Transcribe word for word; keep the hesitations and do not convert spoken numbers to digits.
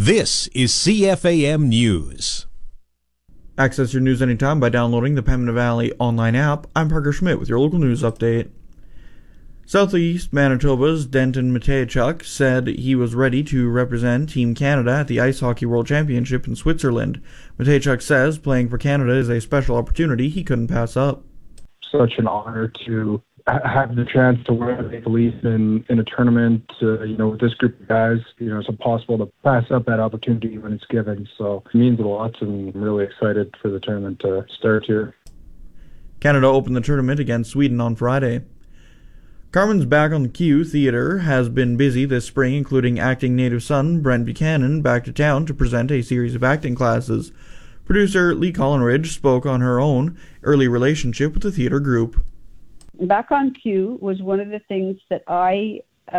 This is C F A M News. Access your news anytime by downloading the Pembina Valley online app. I'm Parker Schmidt with your local news update. Southeast Manitoba's Denton Mateychuk said he was ready to represent Team Canada at the Ice Hockey World Championship in Switzerland. Mateychuk says playing for Canada is a special opportunity he couldn't pass up. Such an honor to have the chance to wear the Maple Leaf in, in a tournament, uh, you know, with this group of guys. You know, it's impossible to pass up that opportunity when it's given. So it means a lot, and I'm really excited for the tournament to start here. Canada opened the tournament against Sweden on Friday. Carmen's Back on the Q Theatre has been busy this spring, including acting native son Brent Buchanan back to town to present a series of acting classes. Producer Lee Collinridge spoke on her own early relationship with the theatre group. Back on Q was one of the things that I